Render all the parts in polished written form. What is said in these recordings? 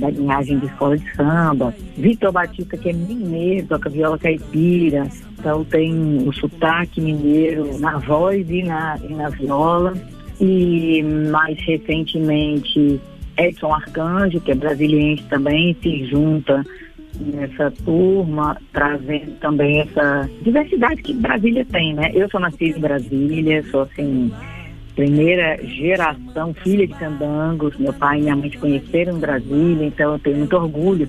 da linhagem de escola de samba. Vitor Batista, que é mineiro, toca viola caipira, então tem o sotaque mineiro na voz e na viola. E mais recentemente Edson Arcanjo, que é brasiliense também, se junta nessa turma, trazendo também essa diversidade que Brasília tem, né? Eu sou nascida em Brasília, sou assim, primeira geração, filha de candangos. Meu pai e minha mãe se conheceram em Brasília, então eu tenho muito orgulho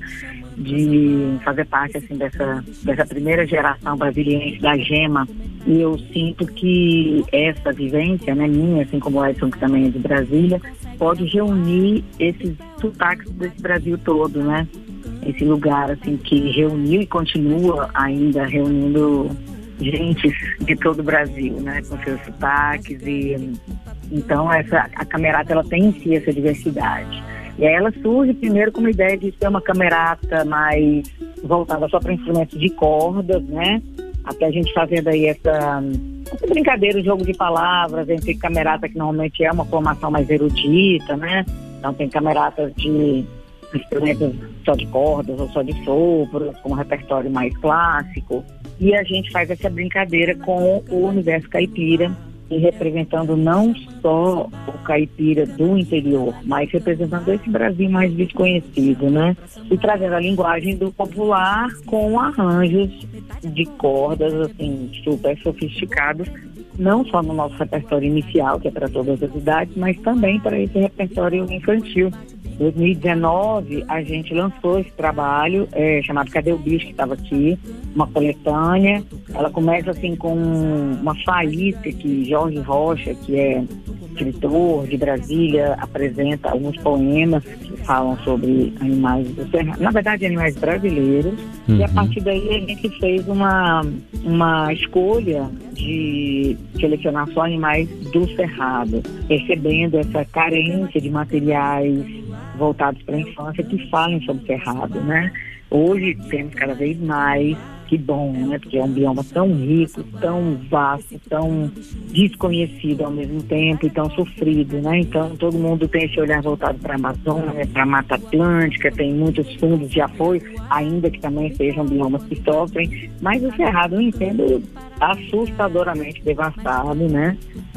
de fazer parte assim, dessa primeira geração brasiliense da Gema. E eu sinto que essa vivência, né, minha, assim como o Edson, que também é de Brasília, pode reunir esses sotaques desse Brasil todo, né? Esse lugar assim que reuniu e continua ainda reunindo gentes de todo o Brasil, né, com seus sotaques. E então a camerata, ela tem em si essa diversidade. E aí ela surge primeiro com uma ideia de ser uma camerata mais voltada só para instrumentos de cordas, né? Até a gente fazendo aí essa brincadeira, o jogo de palavras entre camerata, que normalmente é uma formação mais erudita, né? Então tem cameratas de instrumentos só de cordas ou só de sopros, com um repertório mais clássico. E a gente faz essa brincadeira com o universo caipira, e representando não só o caipira do interior, mas representando esse Brasil mais desconhecido, né? E trazendo a linguagem do popular com arranjos de cordas, assim, super sofisticados, não só no nosso repertório inicial, que é para todas as idades, mas também para esse repertório infantil. Em 2019, a gente lançou esse trabalho chamado Cadê o Bicho, que estava aqui, uma coletânea. Ela começa assim com uma faísca que Jorge Rocha, que é escritor de Brasília, apresenta alguns poemas que falam sobre animais do cerrado, na verdade animais brasileiros. E a partir daí a gente fez uma escolha de selecionar só animais do cerrado, percebendo essa carência de materiais voltados para a infância que falem sobre o cerrado, né? Hoje temos cada vez mais, que bom, né? Porque é um bioma tão rico, tão vasto, tão desconhecido ao mesmo tempo e tão sofrido, né? Então todo mundo tem esse olhar voltado para a Amazônia, para a Mata Atlântica, tem muitos fundos de apoio, ainda que também sejam biomas que sofrem, mas o cerrado, eu entendo, assustadoramente devastado, né?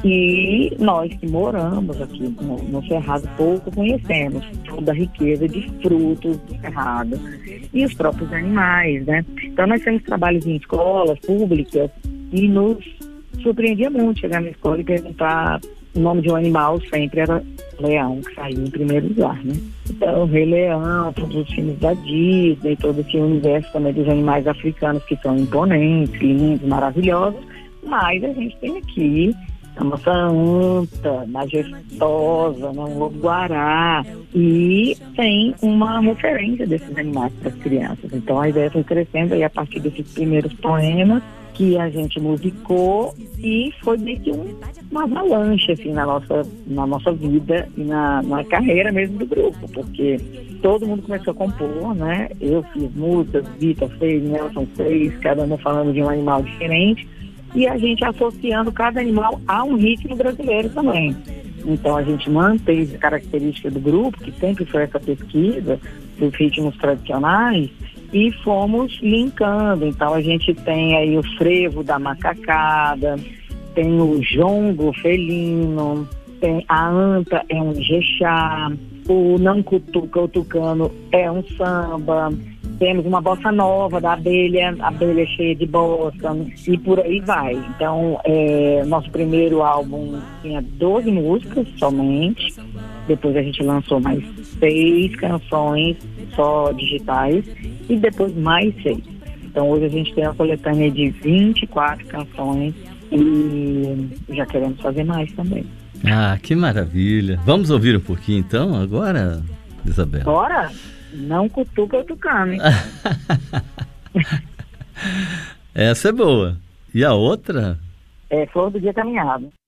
E nós que moramos aqui no cerrado pouco conhecemos toda a riqueza de frutos do cerrado e os próprios animais, né? Então nós temos trabalhos em escolas públicas e nos surpreendia muito chegar na escola e perguntar o nome de um animal, sempre era leão, que saiu em primeiro lugar, né? Então, o Rei Leão, todos os filmes da Disney, todo esse universo também dos animais africanos que são imponentes, lindos, maravilhosos, mas a gente tem aqui a nossa anta, majestosa, né, um lobo-guará, e tem uma referência desses animais para as crianças. Então a ideia foi crescendo aí a partir desses primeiros poemas que a gente musicou, e foi meio que uma avalanche assim, na nossa vida e na carreira mesmo do grupo, porque todo mundo começou a compor, né? Eu fiz músicas, Vitor fez, Nelson fez, cada um falando de um animal diferente, e a gente associando cada animal a um ritmo brasileiro também. Então a gente mantém a característica do grupo, que sempre foi essa pesquisa dos ritmos tradicionais, e fomos linkando. Então a gente tem aí o frevo da macacada, tem o jongo felino, tem a anta, é um ijexá, o não cutuca, o tucano é um samba, temos uma bossa nova da abelha cheia de bossa, e por aí vai. Então, nosso primeiro álbum tinha 12 músicas somente, depois a gente lançou mais 6 canções só digitais, e depois mais 6. Então, hoje a gente tem uma coletânea de 24 canções, e já queremos fazer mais também. Ah, que maravilha! Vamos ouvir um pouquinho então, agora, Isabela? Bora! Não cutuca o tucano, hein? Essa é boa. E a outra? É Flor do Dia Caminhado.